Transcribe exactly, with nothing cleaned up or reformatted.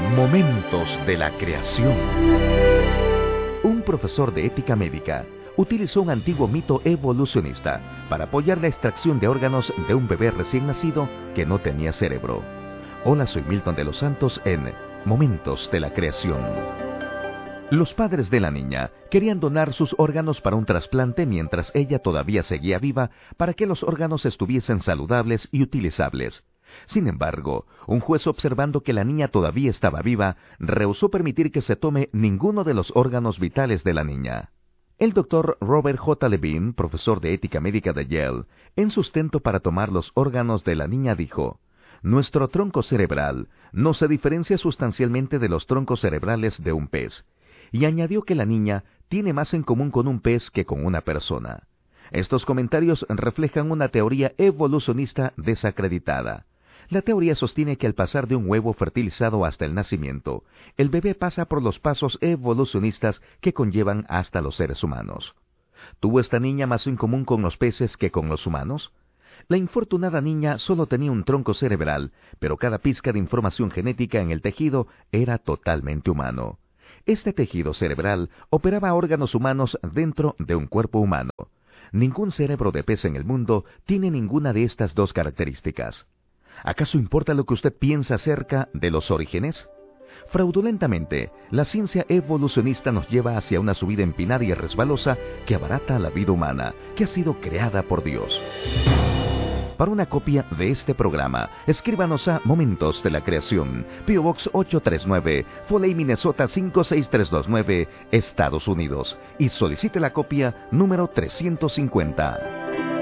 Momentos de la creación. Un profesor de ética médica utilizó un antiguo mito evolucionista para apoyar la extracción de órganos de un bebé recién nacido que no tenía cerebro. Hola, soy Milton de los Santos en Momentos de la Creación. Los padres de la niña querían donar sus órganos para un trasplante mientras ella todavía seguía viva para que los órganos estuviesen saludables y utilizables. Sin embargo, un juez, observando que la niña todavía estaba viva, rehusó permitir que se tome ninguno de los órganos vitales de la niña. El doctor Robert J. Levine, profesor de ética médica de Yale, en sustento para tomar los órganos de la niña dijo: «Nuestro tronco cerebral no se diferencia sustancialmente de los troncos cerebrales de un pez», y añadió que la niña tiene más en común con un pez que con una persona. Estos comentarios reflejan una teoría evolucionista desacreditada. La teoría sostiene que al pasar de un huevo fertilizado hasta el nacimiento, el bebé pasa por los pasos evolucionistas que conllevan hasta los seres humanos. ¿Tuvo esta niña más en común con los peces que con los humanos? La infortunada niña solo tenía un tronco cerebral, pero cada pizca de información genética en el tejido era totalmente humano. Este tejido cerebral operaba órganos humanos dentro de un cuerpo humano. Ningún cerebro de pez en el mundo tiene ninguna de estas dos características. ¿Acaso importa lo que usted piensa acerca de los orígenes? Fraudulentamente, la ciencia evolucionista nos lleva hacia una subida empinada y resbalosa que abarata la vida humana, que ha sido creada por Dios. Para una copia de este programa, escríbanos a Momentos de la Creación, P O Box ocho tres nueve, Foley, Minnesota cinco seis tres dos nueve, Estados Unidos, y solicite la copia número trescientos cincuenta.